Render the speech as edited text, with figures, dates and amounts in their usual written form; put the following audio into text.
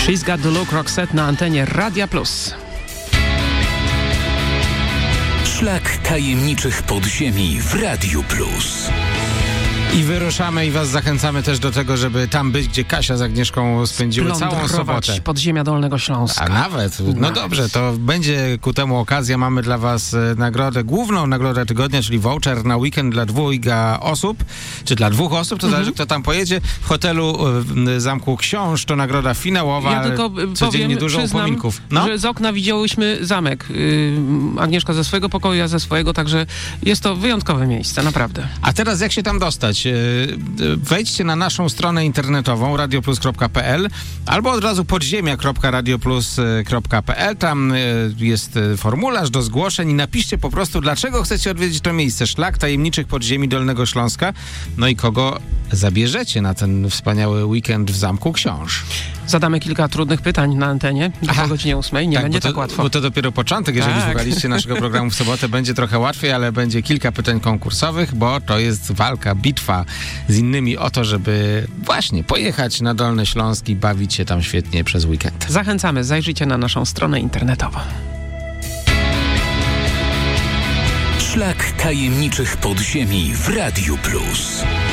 She's Got the Look, Roxette na antenie Radia Plus. Szlak tajemniczych podziemi w Radiu Plus. I wyruszamy i was zachęcamy też do tego, żeby tam być, gdzie Kasia z Agnieszką spędziły całą sobotę. Podziemia Dolnego Śląska. A nawet? No dobrze, to będzie ku temu okazja. Mamy dla was nagrodę, główną nagrodę tygodnia, czyli voucher na weekend dla 2 osób, czy dla 2 osób, to zależy kto tam pojedzie. W hotelu Zamku Książ to nagroda finałowa, ja tylko codziennie powiem, dużo upominków. No? że z okna widziałyśmy zamek. Agnieszka ze swojego pokoju, ja ze swojego, także jest to wyjątkowe miejsce, naprawdę. A teraz jak się tam dostać? Wejdźcie na naszą stronę internetową radioplus.pl albo od razu podziemia.radioplus.pl. Tam jest formularz do zgłoszeń i napiszcie po prostu, dlaczego chcecie odwiedzić to miejsce. Szlak tajemniczych podziemi Dolnego Śląska. No i kogo zabierzecie na ten wspaniały weekend w Zamku Książ. Zadamy kilka trudnych pytań na antenie po godzinie 8. Nie będzie tak łatwo. Bo to dopiero początek. Jeżeli słuchaliście naszego programu w sobotę, będzie trochę łatwiej, ale będzie kilka pytań konkursowych, bo to jest walka, bitwa z innymi o to, żeby właśnie pojechać na Dolny Śląsk i bawić się tam świetnie przez weekend. Zachęcamy, zajrzyjcie na naszą stronę internetową. Szlak tajemniczych podziemi w Radiu Plus.